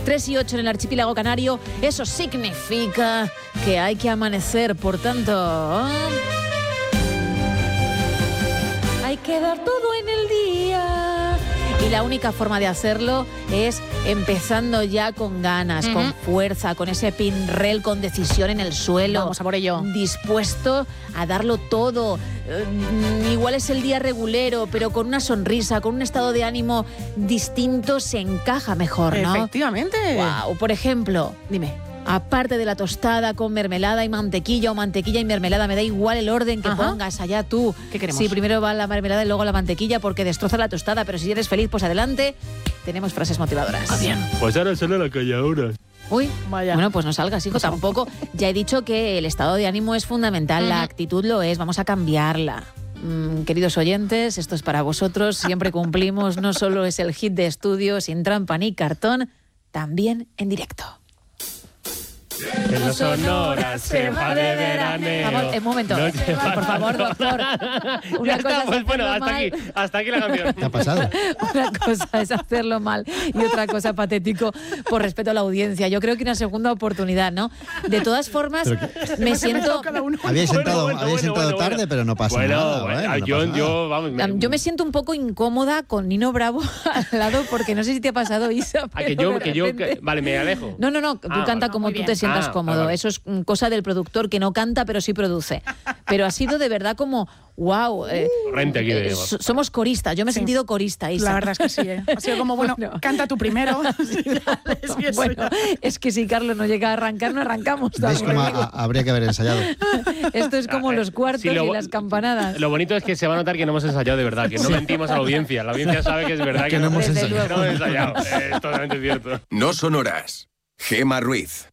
3:08 en el archipiélago canario. Eso significa que hay que amanecer, por tanto, hay que dar todo en el día. Y la única forma de hacerlo es empezando ya con ganas, con fuerza, con ese pinrel, con decisión en el suelo. Vamos a por ello. Dispuesto a darlo todo. Igual es el día regulero, pero con una sonrisa, con un estado de ánimo distinto se encaja mejor, ¿no? Efectivamente. Wow, por ejemplo, dime. Aparte de la tostada con mermelada y mantequilla o mantequilla y mermelada, me da igual el orden que pongas, allá tú. ¿Qué queremos? Si primero va la mermelada y luego la mantequilla porque destroza la tostada, pero si eres feliz, pues adelante. Tenemos frases motivadoras. Bien. Pues ahora solo la calladura. Uy, vaya. Bueno, pues no salgas, hijo, tampoco. Ya he dicho que el estado de ánimo es fundamental, la actitud lo es, vamos a cambiarla. Queridos oyentes, esto es para vosotros, siempre cumplimos, no solo es el hit de estudio sin trampa ni cartón, también en directo. En las Sonoras se va de veraneo. Vamos, un momento. Por favor, doctor. Ya está, pues bueno, hasta aquí la canción. ¿Qué ha pasado? Una cosa es hacerlo mal y otra cosa patético por respeto a la audiencia. Yo creo que una segunda oportunidad, ¿no? De todas formas, me siento... Habíais entrado tarde, pero no pasa nada. Yo me siento un poco incómoda con Nino Bravo al lado porque no sé si te ha pasado, Isa. Vale, me alejo. No, tú canta como tú te sientas cómodo. Vale. Eso es cosa del productor que no canta pero sí produce. Pero ha sido de verdad como wow. Rente aquí de somos coristas. Yo me he sentido corista, Isa. La verdad es que sí. Ha sido como, bueno, canta tú primero. Bueno, es que si Carlos no llega a arrancar, no arrancamos. ¿Veis cómo habría que haber ensayado? Esto es como los cuartos y las campanadas. Lo bonito es que se va a notar que no hemos ensayado de verdad, que no mentimos a la audiencia. La audiencia sabe que es verdad que no hemos ensayado. Que no hemos ensayado. Es totalmente cierto. No Sonoras. Gema Ruiz.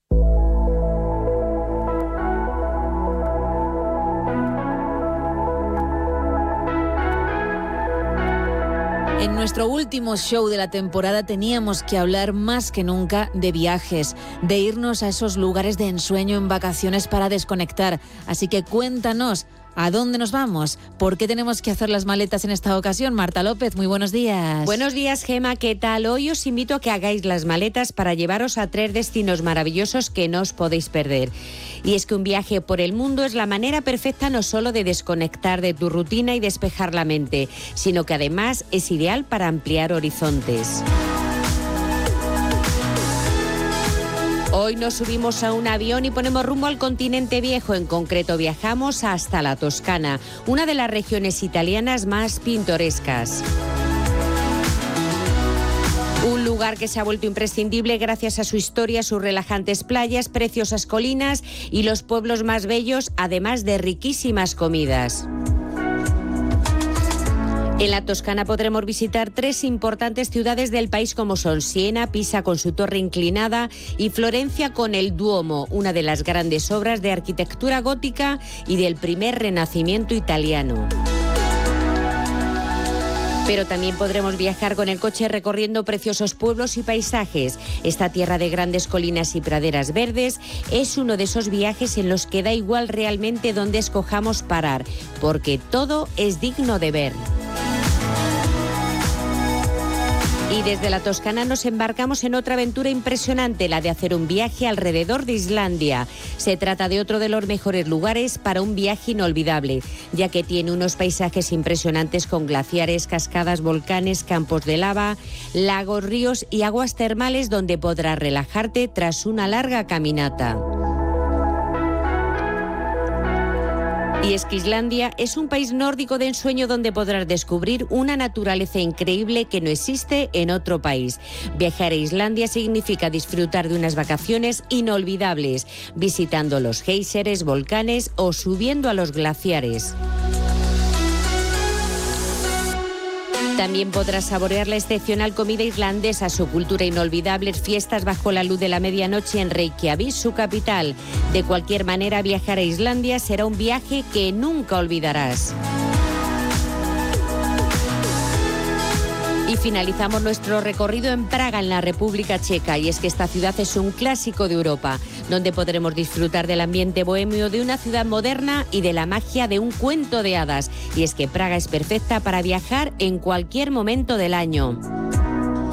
En nuestro último show de la temporada teníamos que hablar más que nunca de viajes, de irnos a esos lugares de ensueño en vacaciones para desconectar. Así que cuéntanos, ¿a dónde nos vamos? ¿Por qué tenemos que hacer las maletas en esta ocasión? Marta López, muy buenos días. Buenos días, Gema, ¿qué tal? Hoy os invito a que hagáis las maletas para llevaros a 3 destinos maravillosos que no os podéis perder. Y es que un viaje por el mundo es la manera perfecta no solo de desconectar de tu rutina y despejar la mente, sino que además es ideal para ampliar horizontes. Hoy nos subimos a un avión y ponemos rumbo al continente viejo. En concreto viajamos hasta la Toscana, una de las regiones italianas más pintorescas. Un lugar que se ha vuelto imprescindible gracias a su historia, sus relajantes playas, preciosas colinas y los pueblos más bellos, además de riquísimas comidas. En la Toscana podremos visitar 3 importantes ciudades del país como son Siena, Pisa con su torre inclinada y Florencia con el Duomo, una de las grandes obras de arquitectura gótica y del primer renacimiento italiano. Pero también podremos viajar con el coche recorriendo preciosos pueblos y paisajes. Esta tierra de grandes colinas y praderas verdes es uno de esos viajes en los que da igual realmente dónde escojamos parar, porque todo es digno de ver. Y desde la Toscana nos embarcamos en otra aventura impresionante, la de hacer un viaje alrededor de Islandia. Se trata de otro de los mejores lugares para un viaje inolvidable, ya que tiene unos paisajes impresionantes con glaciares, cascadas, volcanes, campos de lava, lagos, ríos y aguas termales donde podrás relajarte tras una larga caminata. Y es que Islandia es un país nórdico de ensueño donde podrás descubrir una naturaleza increíble que no existe en otro país. Viajar a Islandia significa disfrutar de unas vacaciones inolvidables, visitando los géiseres, volcanes o subiendo a los glaciares. También podrás saborear la excepcional comida irlandesa, su cultura inolvidable, fiestas bajo la luz de la medianoche en Reykjavik, su capital. De cualquier manera, viajar a Islandia será un viaje que nunca olvidarás. Y finalizamos nuestro recorrido en Praga, en la República Checa, y es que esta ciudad es un clásico de Europa, donde podremos disfrutar del ambiente bohemio de una ciudad moderna y de la magia de un cuento de hadas. Y es que Praga es perfecta para viajar en cualquier momento del año.